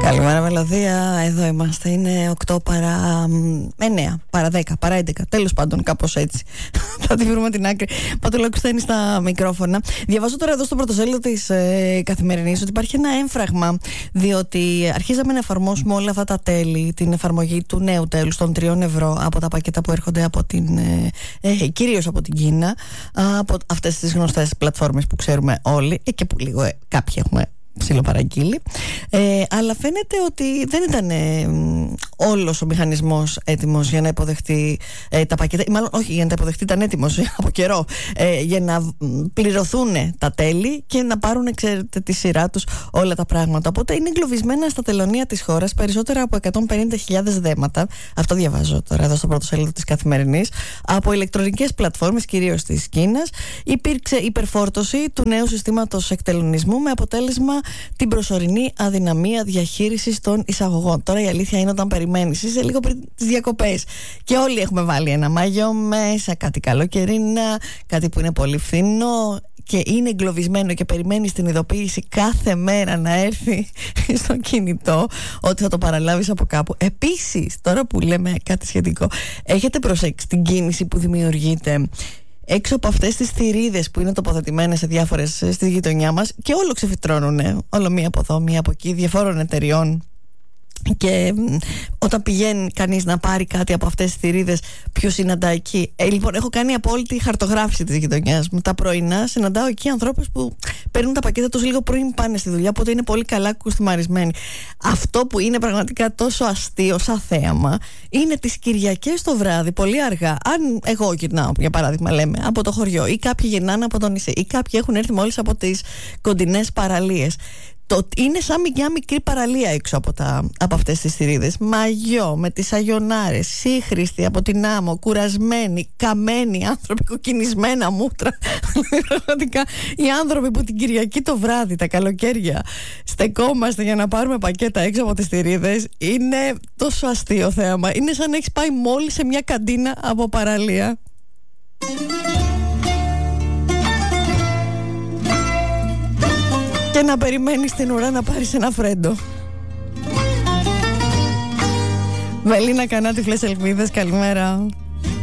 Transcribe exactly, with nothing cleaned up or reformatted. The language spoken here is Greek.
Καλημέρα Μελωδία, εδώ είμαστε. Είναι οκτώ παρά εννέα, παρά δέκα, παρά έντεκα. Τέλος πάντων, κάπως έτσι. Θα τη βρούμε την άκρη. Πατουλάκου στέλνει στα μικρόφωνα. Διαβάζω τώρα εδώ στο πρωτοσέλιδο της ε, Καθημερινής ότι υπάρχει ένα έμφραγμα, διότι αρχίζαμε να εφαρμόσουμε όλα αυτά τα τέλη, την εφαρμογή του νέου τέλους των τριών ευρώ από τα πακέτα που έρχονται από την, ε, ε, κυρίως από την Κίνα, από αυτές τις γνωστές πλατφόρμες που ξέρουμε όλοι, ε, και που λίγο ε, κάποιοι έχουμε ψιλοπαραγγείλει, ε, αλλά φαίνεται ότι δεν ήταν ε, όλος ο μηχανισμός έτοιμος για να υποδεχτεί ε, τα πακέτα, ή μάλλον όχι για να τα υποδεχτεί, ήταν έτοιμος από καιρό ε, για να πληρωθούν τα τέλη και να πάρουν, ξέρετε, τη σειρά τους όλα τα πράγματα. Οπότε είναι εγκλωβισμένα στα τελωνεία της χώρας περισσότερα από εκατόν πενήντα χιλιάδες δέματα, αυτό διαβάζω τώρα εδώ στο πρωτοσέλιδο της Καθημερινής, από ηλεκτρονικές πλατφόρμες κυρίως της Κίνας. Υπήρξε υπερφόρτωση του νέου συστήματος εκτελονισμού με αποτέλεσμα την προσωρινή αδυναμία διαχείρισης των εισαγωγών. Τώρα η αλήθεια είναι, όταν περιμένεις, είσαι λίγο πριν τις διακοπές και όλοι έχουμε βάλει ένα μαγιό μέσα, κάτι καλοκαιρίνα, κάτι που είναι πολύ φθηνό και είναι εγκλωβισμένο και περιμένεις την ειδοποίηση κάθε μέρα να έρθει στο κινητό ότι θα το παραλάβεις από κάπου. Επίσης, τώρα που λέμε κάτι σχετικό, έχετε προσέξει την κίνηση που δημιουργείται έξω από αυτές τις θηρίδες που είναι τοποθετημένες σε διάφορες στη γειτονιά μας και όλο ξεφυτρώνουνε, όλο μία από εδώ, μία από εκεί, διαφόρων εταιριών. Και όταν πηγαίνει κανείς να πάρει κάτι από αυτές τις θηρίδες, ποιος συναντά εκεί? Ε, λοιπόν, έχω κάνει απόλυτη χαρτογράφηση της γειτονιάς μου. Τα πρωινά συναντάω εκεί ανθρώπους που παίρνουν τα πακέτα τους λίγο πριν πάνε στη δουλειά, οπότε είναι πολύ καλά κουστιμαρισμένοι. Αυτό που είναι πραγματικά τόσο αστείο σαν θέαμα είναι τις Κυριακές το βράδυ, πολύ αργά. Αν εγώ γυρνάω, για παράδειγμα, λέμε, από το χωριό, ή κάποιοι γυρνάνε από το νησί, ή κάποιοι έχουν έρθει μόλις από τις κοντινές παραλίες. Το, είναι σαν μια μικρή παραλία έξω από, τα, από αυτές τις θηρίδες. Μαγιό, με τις αγιονάρες, σύγχρηστοι από την άμμο, κουρασμένοι, καμένοι άνθρωποι, κοκκινισμένα μούτρα. Πραγματικά οι άνθρωποι που την Κυριακή το βράδυ, τα καλοκαίρια, στεκόμαστε για να πάρουμε πακέτα έξω από τις θηρίδες, είναι τόσο αστείο θέαμα. Είναι σαν να έχεις πάει μόλις σε μια καντίνα από παραλία. Και να περιμένεις την ουρά να πάρεις ένα φρέντο. Βελίνα Κανά, Τυφλές Ελπίδες, καλημέρα.